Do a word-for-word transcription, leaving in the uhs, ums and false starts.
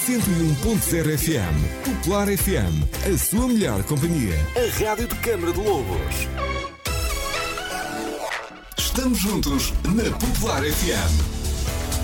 noventa e um ponto zero F M. Popular F M, a sua melhor companhia. A rádio de Câmara de Lobos. Estamos juntos na Popular F M.